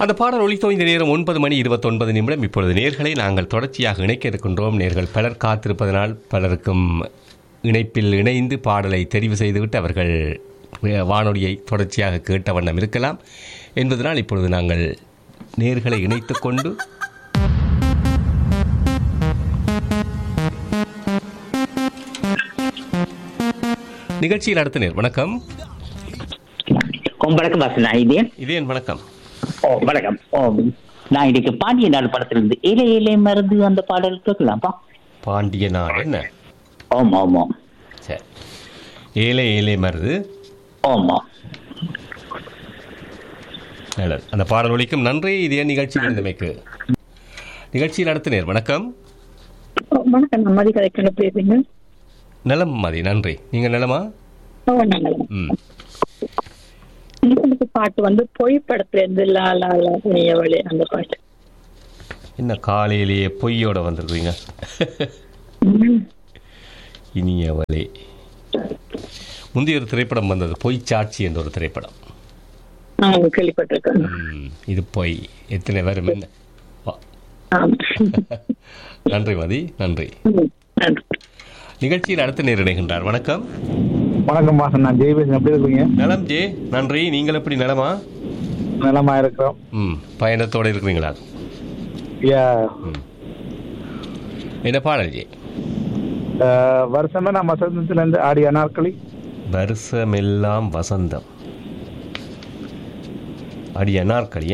அந்த பாடல் ஒலித்தோ இந்த நேரம் 9:29. இப்பொழுது நேர்களை நாங்கள் தொடர்ச்சியாக இணைக்க இருக்கின்றோம். நேர்கள் பலர் காத்திருப்பதனால் பலருக்கும் இணைப்பில் இணைந்து பாடலை தெரிவு செய்துவிட்டு அவர்கள் வானொலியை தொடர்ச்சியாக கேட்ட வண்ணம் இருக்கலாம் என்பதனால் இப்பொழுது நாங்கள் நேர்களை இணைத்துக் கொண்டு நிகழ்ச்சியில் அடுத்த நேர். வணக்கம். வணக்கம் வாசனா. இதேன் வணக்கம். வணக்கம். நான் இன்னைக்கு பாண்டிய நாடு படத்திலிருந்து இலை இலை மருந்து அந்த பாடல் கேட்கலாம்ப்பா. பாண்டிய நாடு என்ன? ஆமா ஆமா. சரி, ஏழை ஏழை மருது. ஆமா, அந்த பாடல் ஒலிக்கும். நன்றி. இதே நிகழ்ச்சியில் இருந்தமைக்கு. நிகழ்ச்சியில் அடுத்த நேர். வணக்கம். வணக்கம். நான் மதி கதைக்கு பேசுறீங்க. நலம் மதி, நன்றி. நீங்க நலமா? பாட்டு வந்து பொய் படத்துல இருந்து லாலாவளே அந்த பாட்டு. என்ன காலையிலேயே பொய்யோட வந்துருக்கீங்க? இனியவளே. முந்தைய ஒரு திரைப்படம் வந்தது, பொய் சாட்சி என்ற ஒரு திரைப்படம். கேள்விப்பட்டிருக்கேன். இது பொய் எத்தனை வரும் என்ன? நன்றி மதி, நன்றி. நிகழ்ச்சியில் அடுத்த நேர் இணைகின்றார். வணக்கம். வணக்கம் வாசன். நான் ஜெய்பேசன். எப்படி இருக்கீங்க? நலம் ஜே, நன்றி. நீங்கள் எப்படி நலமா? நலமா இருக்கிறோம். பயணத்தோட இருக்கிறீங்களா? என்ன பாடல் ஜே? வருஷமே நான் வசந்தத்துல இருந்து ஆடிய அனார்கலி. வருஷமெல்லாம் வசந்தம் அடி அனார்கலிய.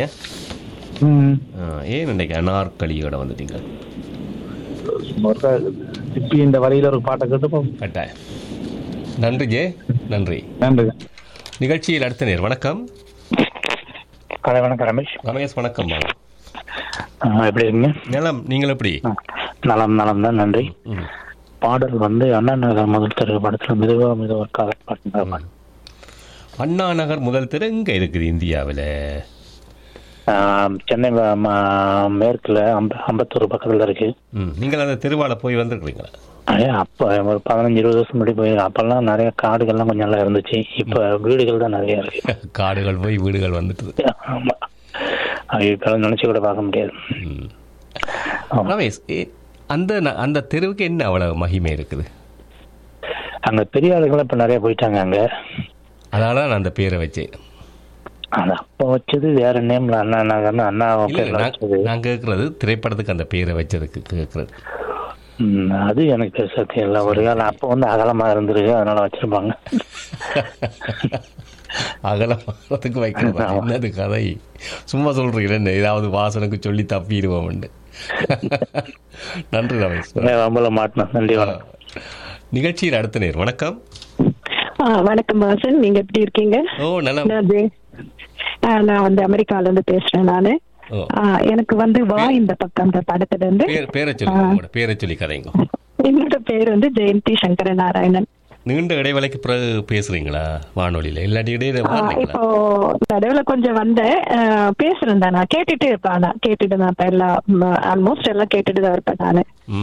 ஏன் இன்னைக்கு அனார்கலியோட வந்துட்டீங்க? இப்ப இந்த வரையில ஒரு பாட்டை கேட்டுப்போம். கட்டாயம். நன்றி ஜே, நன்றி. நன்றி. நிகழ்ச்சியில் அடுத்த நேர். வணக்கம். வணக்கம் ரமேஷ். ரமேஷ் வணக்கம். எப்படி இருக்கீங்க? நலம். நீங்கள் எப்படி? நலம் நலம் தான், நன்றி. பாடல் வந்து அண்ணா நகர் முதல் தெரு படத்துல மெதுவா மெதுவா காதல் பாட்டு. அண்ணா நகர் முதல் தெரு எங்க இருக்குது இந்தியாவில்? சென்னை மேற்குல அம்பத்தூர் பக்கத்துல இருக்கு. நீங்கள் அந்த தெருவால போய் வந்திருக்கீங்களா? அப்ப ஒரு 15-20 வருஷம் முன்னாடி போய், அப்பெல்லாம் நிறைய காடுகள்லாம் கொஞ்சம் நல்லா இருந்துச்சு. இப்ப வீடுகள் தான் நிறைய இருக்கு. காடுகள் போய் வீடுகள் வந்துட்டு. ஆமா, இப்ப நினைச்சு கூட பார்க்க முடியாது. ரமேஷ், அந்த அந்த தெருவுக்கு என்ன அவ்வளவு மகிமை இருக்குது? அங்க பெரிய ஆளுகள் இப்ப நிறைய போயிட்டாங்க அங்க. அதனால நான் அந்த பேரை வச்சேன். அது அப்ப வச்சது வேற நேம்ல அண்ணா நகர்னு அண்ணா. நான் கேட்கறது திரைப்படத்துக்கு அந்த பேரை வச்சதுக்கு கேட்கறது. அது எனக்கு பெருசா தெரியல. ஒரு காலம் அப்ப வந்து அகலமா இருந்திருக்கு, அதனால வச்சிருப்பாங்க. அகலமானதுக்கு வைக்கிறதா? என்னது கதை? சும்மா சொல்றீங்க, ஏதாவது வாசனுக்கு சொல்லி தப்பிடுவோம். நன்றி ரமேஷ். மாட்டினேன். நன்றி. வணக்கம். நிகழ்ச்சியில் அடுத்த நேர். வணக்கம். வணக்கம் வாசன். நீங்க எப்படி இருக்கீங்க? நல்லா. நான் வந்து அமெரிக்கால இருந்து பேசுறேன். நானு எனக்கு வந்து வா இந்த பக்கம் படத்துல இருந்து பேரை சொல்லி கதைங்க. என்னோட பேர் வந்து ஜெயந்தி சங்கர நாராயணன். நீண்ட இடைவேளைக்கு பிறகு பேசுறீங்களா வானொலியில? இல்லாட்டி இப்போ நடுவுல கொஞ்சம் வந்தேன், பேசுறேன் தான். நான் கேட்டுட்டே இருப்பேன். நான் கேட்டுட்டு தான் இப்ப எல்லாம் ஆல்மோஸ்ட் எல்லாம் கேட்டுட்டு தான் இருப்பேன் நானு.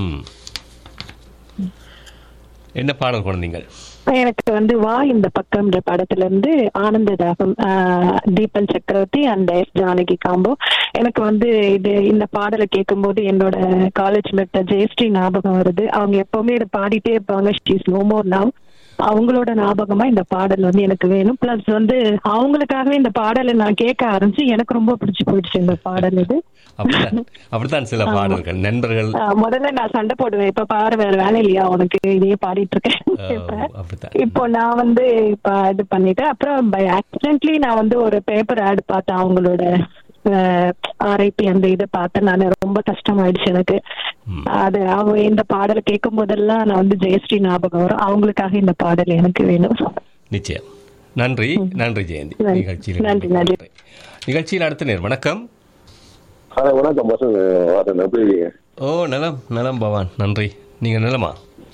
என்ன பாடல் குழந்தைங்க? எனக்கு வந்து வா இந்த பக்கம்ன்ற படத்துல இருந்து ஆனந்ததாகம், தீபன் சக்கரவர்த்தி அண்ட் எஸ் ஜானகி காம்போ. எனக்கு வந்து இந்த பாடலை கேட்கும் போது என்னோட காலேஜ் மேட் ஜெயஸ்ரீ ஞாபகம் வருது. அவங்க எப்பவுமே இதை பாடிட்டே இருப்பாங்க. She is no more now. அவங்களோட ஞாபகமா இந்த பாடல் வந்து எனக்கு வேணும். பிளஸ் வந்து அவங்களுக்காகவே இந்த பாடலை நான் கேட்க ஆரம்பிச்சு எனக்கு ரொம்ப பிடிச்சு போயிடுச்சு இந்த பாடல். இது அப்படித்தான் சில பாடல்கள் நண்பர்கள். முதல்ல நான் சண்டை போடுவேன், இப்ப பாரு வேற வேலை இல்லையா உனக்கு, இதையே பாடிட்டு இருக்கேன். இப்போ நான் வந்து இப்ப இது பண்ணிட்டேன். அப்புறம் பை ஆக்சிடென்ட்லி நான் வந்து ஒரு பேப்பர் ஆட் பார்த்தேன், அவங்களோட ஆர்ஐபி அந்த இதை பார்த்தேன். நான் ரொம்ப கஷ்டமாயிடுச்சு எனக்கு. அது அவங்க இந்த பாடலை கேட்கும் போதெல்லாம் நான் வந்து ஜெயஸ்ரீ ஞாபகம் வரும். அவங்களுக்காக இந்த பாடல் எனக்கு வேணும். நிச்சயம். நன்றி. நன்றி ஜெயந்தி. நன்றி. நன்றி. நிகழ்ச்சியில் அடுத்த நேர். வணக்கம். வணக்கம். நலம் நலம் பவான், நன்றி. நீங்க நலமா?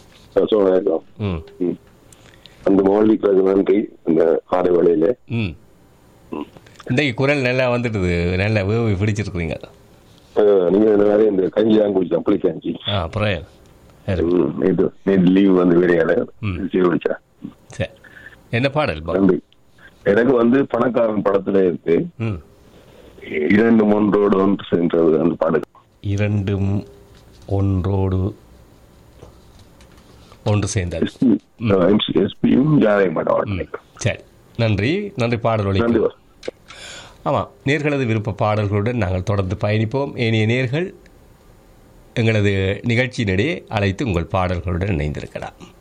அந்த மௌலிக்கு நன்றி. இந்த ஆடை வேலையில இன்றைக்கு குரல் நல்லா வந்துடுது, நல்லா வேவி பிடிச்சிருக்கிறீங்க. நீங்க இந்த கஞ்சி தான் குடிச்சேன், புளிக்காஞ்சி. அப்புறம் லீவ் வந்து வீடியோல குடிச்சா. என்ன பாடல்? எனக்கு வந்து பணக்காரன் படத்துல இருக்கு இரண்டும் ஒன்றோடு ஒன்று சென்றது அந்த பாடல். இரண்டும் ஒன்றோடு ஒன்று சேர்ந்தது. எஸ்பியும் ஜானகி பாடம். சரி, நன்றி நன்றி. பாடல் ஒளி. ஆமாம், நேர்களது விருப்ப பாடல்களுடன் நாங்கள் தொடர்ந்து பயணிப்போம். ஏனைய நேர்கள் எங்களது நிகழ்ச்சியினிடையே அழைத்து உங்கள் பாடல்களுடன் இணைந்திருக்கலாம்.